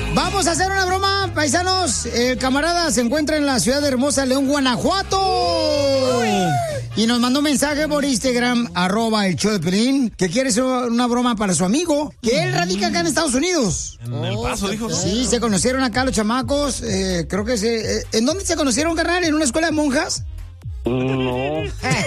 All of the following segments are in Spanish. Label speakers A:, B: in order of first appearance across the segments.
A: Vamos a hacer una broma, paisanos. El camarada se encuentra en la ciudad hermosa de León, Guanajuato. Y nos mandó un mensaje por Instagram, @el-show-de-Piolín, que quiere hacer una broma para su amigo, que él radica acá en Estados Unidos.
B: En El Paso, dijo.
A: Sí, se conocieron acá los chamacos. Creo que ¿en dónde se conocieron, carnal? ¿En una escuela de monjas?
C: No.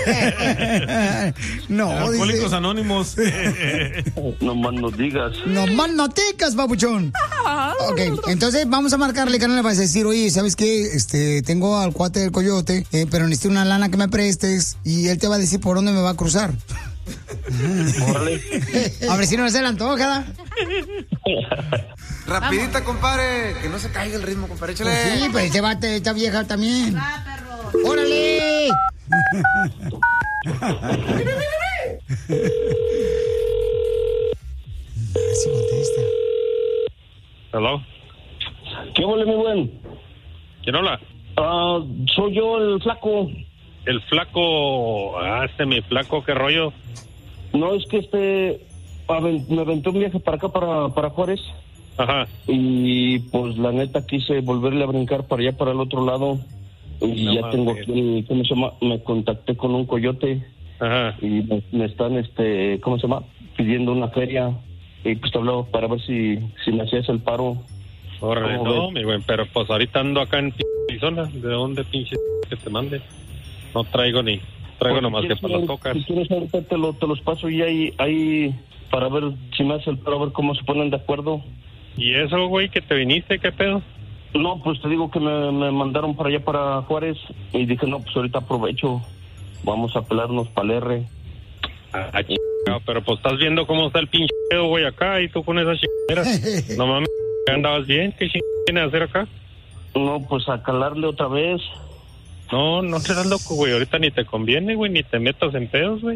A: No,
B: Alcohólicos
A: dice.
B: Anónimos.
C: No más no digas.
A: No más noticas, papuchón. Ok, entonces vamos a marcarle, carnal, le vas a decir, oye, ¿sabes qué? Tengo al cuate del coyote, pero necesito una lana que me prestes, y él te va a decir por dónde me va a cruzar.
C: Órale.
A: A ver si no se le antoja.
D: Rapidita, compadre, que no se caiga el ritmo, compadre. Échale.
A: Pues sí, pues esta vieja también. ¡Órale! Si contesta.
B: Hello.
C: ¿Qué huele, mi buen?
B: ¿Quién habla?
C: Soy yo, el flaco.
B: El flaco. Mi flaco, ¿qué rollo?
C: No, es que me aventé un viaje para acá, para Juárez.
B: Ajá.
C: Y pues la neta quise volverle a brincar para allá, para el otro lado. Y
B: No
C: ya
B: mames.
C: tengo aquí, ¿cómo se llama? Me contacté con un coyote.
B: Ajá.
C: Y me están, ¿cómo se llama? Pidiendo una feria. Y pues te hablaba para ver si me hacías el paro.
B: Órale,
C: ¿Cómo
B: no,
C: ves?
B: mi buen, pero pues ahorita ando acá en Arizona. ¿De dónde pinche que te mande? No traigo nomás que para las cocas.
C: Si quieres ahorita te los paso y ahí para ver si me hace el paro, a ver cómo se ponen de acuerdo.
B: ¿Y eso, güey, que te viniste? ¿Qué pedo?
C: No, pues te digo que me mandaron para allá, para Juárez, y dije, no, pues ahorita aprovecho, vamos a pelarnos para el R.
B: Pero pues estás viendo cómo está el pinche pedo, güey, acá, y tú con esas chingaderas. No mames, ¿andabas bien? ¿Qué chingaderas tienes a hacer acá?
C: No, pues a calarle otra vez.
B: No serás loco, güey, ahorita ni te conviene, güey, ni te metas en pedos, güey.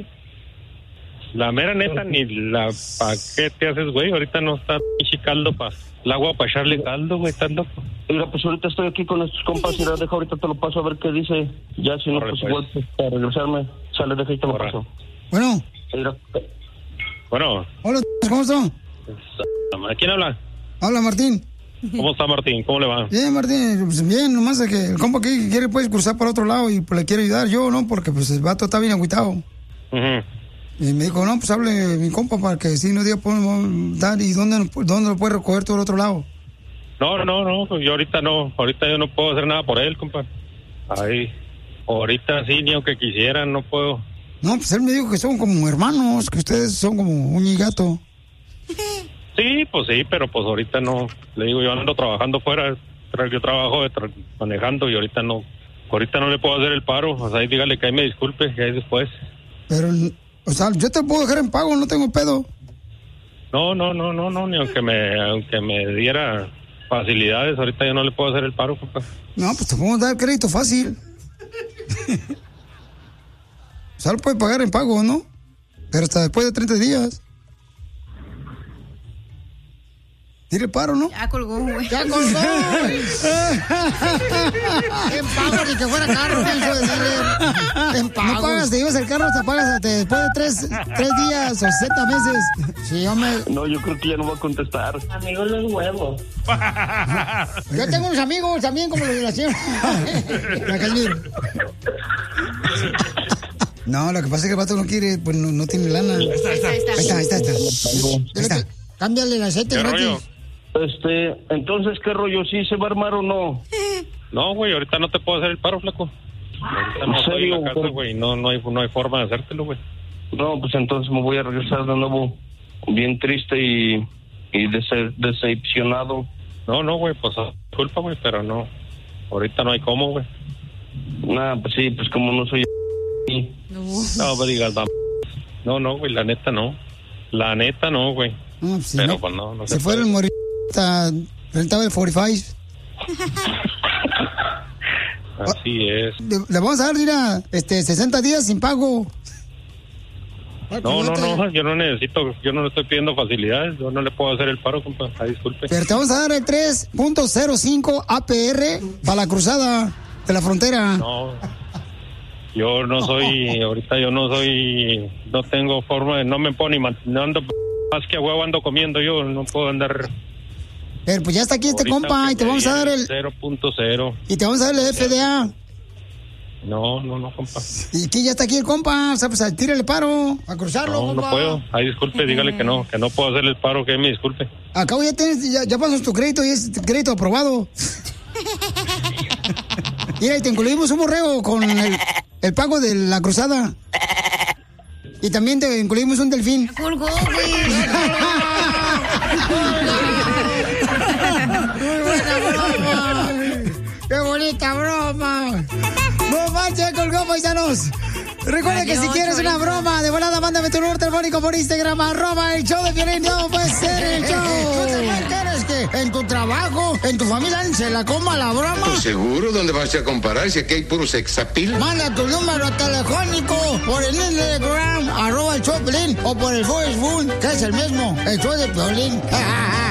B: La mera neta, ni la... ¿Pa' qué te haces, güey? Ahorita no está pinche caldo el agua para echarle caldo, güey, estás loco.
C: Mira, pues ahorita estoy aquí con estos compas y la dejo, ahorita te lo paso a ver qué dice. Ya, si no,
B: Corre,
C: pues
B: pues.
C: igual, pues, para regresarme, sale, deja y te lo
B: Corre.
C: paso.
A: Bueno,
C: Mira,
B: Bueno,
A: hola, ¿cómo están?
B: ¿quién habla?
A: Habla Martín.
B: ¿Cómo está Martín? ¿Cómo le va?
A: Bien, Martín, pues bien, nomás es que el compa que quiere pues cruzar para otro lado y pues le quiero ayudar yo, ¿no? Porque pues el vato está bien agüitado.
B: Ujú.
A: Y me dijo, no, pues hable mi compa para que si no día podemos dar y dónde lo puede recoger todo el otro lado.
B: No, pues yo ahorita yo no puedo hacer nada por él, compa. Ahí, ahorita sí, ni aunque quisiera, no puedo.
A: No, pues él me dijo que son como hermanos, que ustedes son como uña y gato.
B: Sí, pero pues ahorita no. Le digo, yo ando trabajando fuera, yo trabajo manejando y ahorita no le puedo hacer el paro. O sea, ahí dígale que ahí me disculpe, que ahí después.
A: Pero, o sea, yo te puedo dejar en pago, no tengo pedo.
B: No, ni aunque me diera facilidades, ahorita yo no le puedo hacer el paro, compa.
A: No, pues te podemos dar crédito fácil. O sea, lo puede pagar en pago, ¿no? Pero hasta después de 30 días. Tire paro, ¿no?
E: Ya colgó, güey.
A: ¡Ya colgó! En pago, ni que fuera carro, pienso decirle. En pago. No pagas, te llevas el carro, te pagas después de 3 días o 60 meses. Sí, hombre.
C: no, yo creo que ya no va a contestar. Amigo, los huevos.
A: Yo tengo unos amigos también como los de la señora. La Casimiro. No, lo que pasa es que el vato no quiere, pues no tiene lana. Ahí está. Cámbiale el aceite
B: ¿Qué
A: gratis.
B: rollo?
C: Entonces, ¿qué rollo? ¿Sí se va a armar o no?
B: No, güey, ahorita no te puedo hacer el paro, flaco. Ahorita no
C: ¿En
B: estoy en la
C: serio?
B: casa, güey, no hay forma de hacértelo, güey.
C: No, pues entonces me voy a regresar de nuevo bien triste y decepcionado.
B: No, güey, pues disculpa, güey, pero no. Ahorita no hay cómo, güey.
C: Nah, pues sí, pues como no soy...
B: No me digas, no, güey, la neta no, güey.
A: No, pues, si
B: Pero
A: no,
B: pues no
A: se fuera el morita, rentaba el 45.
B: Así es.
A: Le vamos a dar, mira, 60 días sin pago.
B: No, yo no le estoy pidiendo facilidades, yo no le puedo hacer el paro, compa, disculpe.
A: Pero te vamos a dar el 3.05 APR para la cruzada de la frontera.
B: No, yo no soy, ahorita no tengo forma de, no me puedo ni no ando, más que a huevo ando comiendo yo, no puedo andar
A: Pero pues ya está aquí este
B: Ahorita
A: compa y te vamos a dar el...
B: 0.0.
A: Y te vamos a dar el FDA.
B: No, compa.
A: Y que ya está aquí el compa, o sea, pues tírale paro, a cruzarlo,
B: No,
A: compa.
B: no puedo. Ay, disculpe, dígale que no puedo hacerle el paro, que me disculpe.
A: Acabo ya pasas tu crédito y es crédito aprobado. Mira, y te incluimos un borrego con el pago de la cruzada. Y también te incluimos un delfín. ¡Qué bonita broma! ¡No manches, colgó, paisanos! Recuerda que si quieres una broma de volada, mándame tu número telefónico por Instagram, @el show de Piolín. No puede ser el show. ¿Tú también quieres que en tu trabajo, en tu familia, se la coma la broma?
E: Pues seguro, ¿dónde vas a comparar si aquí hay puro sexapil?
A: Manda tu número telefónico por el Instagram, @el show de Piolín, o por el Facebook, que es el mismo, el show de Piolín.